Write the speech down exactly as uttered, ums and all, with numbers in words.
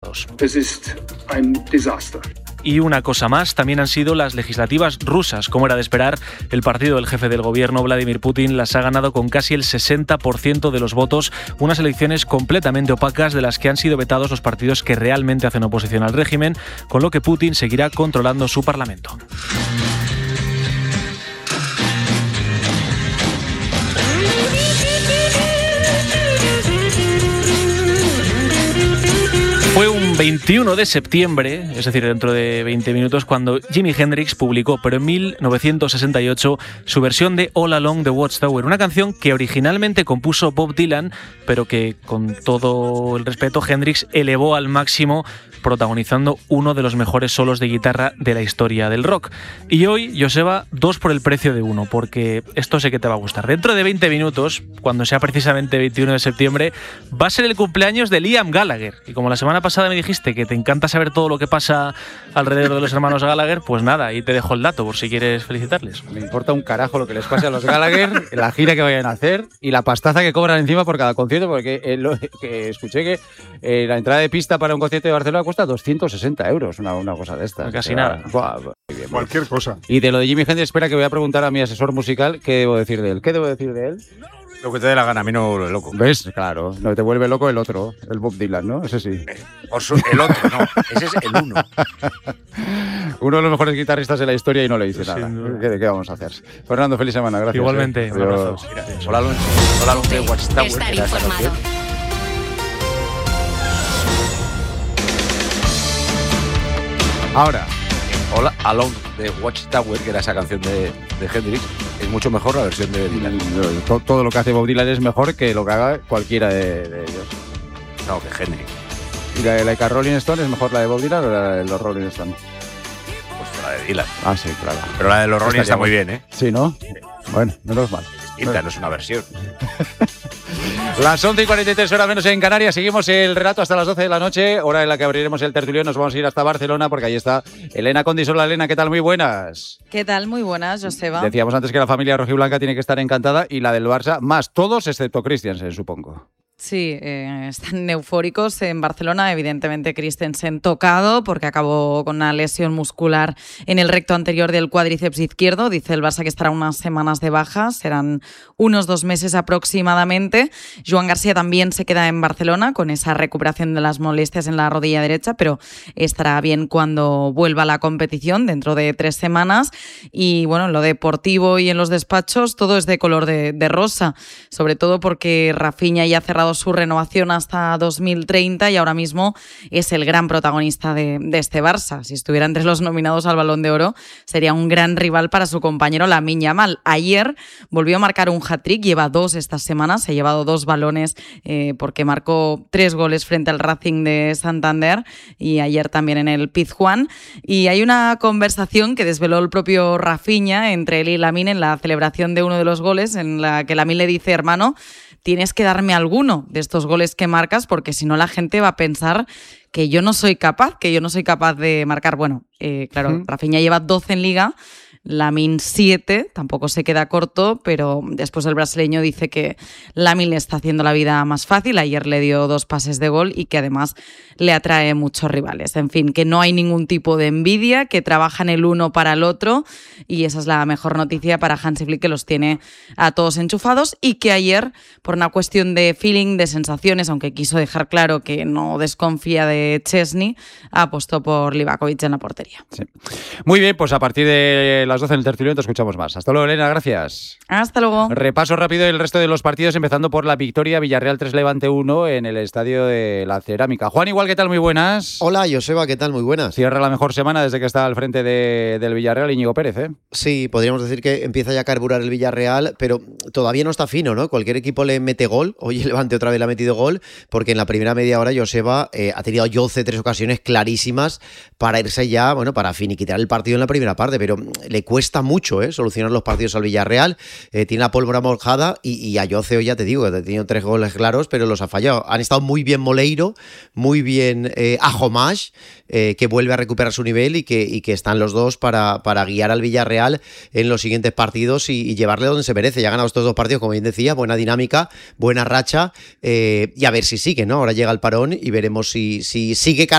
votos. Es ist ein Desaster. Y una cosa más, también han sido las legislativas rusas. Como era de esperar, el partido del jefe del gobierno, Vladimir Putin, las ha ganado con casi el sesenta por ciento de los votos, unas elecciones completamente opacas de las que han sido vetados los partidos que realmente hacen oposición al régimen, con lo que Putin seguirá controlando su parlamento. Fue un veintiuno de septiembre, es decir, dentro de veinte minutos, cuando Jimi Hendrix publicó, pero en mil novecientos sesenta y ocho, su versión de All Along the Watchtower, una canción que originalmente compuso Bob Dylan, pero que, con todo el respeto, Hendrix elevó al máximo, protagonizando uno de los mejores solos de guitarra de la historia del rock. Y hoy, Joseba, dos por el precio de uno, porque esto sé que te va a gustar. Dentro de veinte minutos, cuando sea precisamente veintiuno de septiembre, va a ser el cumpleaños de Liam Gallagher. Y como la semana pasada me dijiste que te encanta saber todo lo que pasa alrededor de los hermanos Gallagher, pues nada, ahí te dejo el dato por si quieres felicitarles. Me importa un carajo lo que les pase a los Gallagher, la gira que vayan a hacer y la pastaza que cobran encima por cada concierto, porque eh, lo, que escuché que eh, la entrada de pista para un concierto de Barcelona cuesta doscientos sesenta euros, una, una cosa de estas. Casi o sea, nada. Buah, muy bien, Cualquier muy bien. cosa. Y de lo de Jimi Hendrix, espera que voy a preguntar a mi asesor musical qué debo decir de él. ¿Qué debo decir de él? Lo que te dé la gana, a mí no lo loco. ¿Ves? Claro, no te vuelve loco el otro, el Bob Dylan, ¿no? Ese sí. Por su, el otro, no. Ese es el uno. Uno de los mejores guitarristas de la historia y no le dice Sin nada. duda. ¿Qué, ¿Qué vamos a hacer? Fernando, feliz semana, gracias. Igualmente, eh. un abrazo. Mira, Hola, Alonso. Hola, Alonso de Watchtower. Estar Era esa informado. canción. Ahora, Hola, Along de Watchtower, que era esa canción de, de Hendrix, es mucho mejor la versión de Dylan. to- todo lo que hace Bob Dylan es mejor que lo que haga cualquiera de, de ellos. No, que Hendrix. ¿Y la de la de Rolling Stone es mejor la de Bob Dylan o la de los Rolling Stone? Pues la de Dylan. Ah, sí, claro. Pero la de los Rolling está Estaríamos- muy bien, ¿eh? Sí, ¿no? Bueno, menos mal. Distinta, no es una versión. Las once y cuarenta y tres horas menos en Canarias. Seguimos el relato hasta las doce de la noche, hora en la que abriremos el tertulión. Nos vamos a ir hasta Barcelona porque ahí está Elena Condis. Hola, Elena, ¿qué tal? Muy buenas. ¿Qué tal? Muy buenas, Joseba. Decíamos antes que la familia rojiblanca tiene que estar encantada y la del Barça, más todos excepto Christiansen, supongo. Sí, eh, están eufóricos en Barcelona. Evidentemente, Christensen tocado porque acabó con una lesión muscular en el recto anterior del cuádriceps izquierdo. Dice el Barça que estará unas semanas de baja, serán unos dos meses aproximadamente. Joan García también se queda en Barcelona con esa recuperación de las molestias en la rodilla derecha, pero estará bien cuando vuelva a la competición dentro de tres semanas. Y bueno, en lo deportivo y en los despachos todo es de color de, de rosa, sobre todo porque Rafinha ya ha cerrado su renovación hasta dos mil treinta y ahora mismo es el gran protagonista de, de este Barça. Si estuviera entre los nominados al Balón de Oro, sería un gran rival para su compañero Lamine Yamal. Ayer volvió a marcar un hat-trick, lleva dos estas semanas, ha llevado dos balones eh, porque marcó tres goles frente al Racing de Santander y ayer también en el Pizjuán. Y hay una conversación que desveló el propio Rafinha entre él y Lamine en la celebración de uno de los goles, en la que Lamine le dice: hermano, tienes que darme alguno de estos goles que marcas porque si no la gente va a pensar que yo no soy capaz, que yo no soy capaz de marcar. Bueno, eh, claro, uh-huh. Rafinha lleva doce en Liga, Lamine siete, tampoco se queda corto, pero después el brasileño dice que Lamine le está haciendo la vida más fácil. Ayer le dio dos pases de gol y que además le atrae muchos rivales. En fin, que no hay ningún tipo de envidia, que trabajan el uno para el otro y esa es la mejor noticia para Hansi Flick, que los tiene a todos enchufados y que ayer, por una cuestión de feeling, de sensaciones, aunque quiso dejar claro que no desconfía de Chesney, apostó por Livakovic en la portería. Sí. Muy bien, pues a partir de las doce en el tertulión te escuchamos más. Hasta luego, Elena, gracias. Hasta luego. Repaso rápido del resto de los partidos, empezando por la victoria Villarreal tres Levante uno en el Estadio de la Cerámica. Juan, igual, ¿qué tal? Muy buenas. Hola, Joseba, ¿qué tal? Muy buenas. Cierra la mejor semana desde que está al frente de, del Villarreal Íñigo Pérez, ¿eh? Sí, podríamos decir que empieza ya a carburar el Villarreal, pero todavía no está fino, ¿no? Cualquier equipo le mete gol. Hoy el Levante otra vez le ha metido gol, porque en la primera media hora Joseba eh, ha tenido a Jose tres ocasiones clarísimas para irse ya, bueno, para finiquitar el partido en la primera parte, pero le cuesta mucho, ¿eh? Solucionar los partidos al Villarreal. Eh, tiene la pólvora mojada y, y a Jose hoy ya te digo que ha tenido tres goles claros, pero los ha fallado. Han estado muy bien Moleiro, muy bien eh, Ajomash, eh, que vuelve a recuperar su nivel y que, y que están los dos para, para guiar al Villarreal en los siguientes partidos y, y llevarle donde se merece. Ya ha ganado estos dos partidos, como bien decía, buena dinámica, buena racha, eh, y a ver si sigue, ¿no? Ahora llega el parón y veremos si, si sigue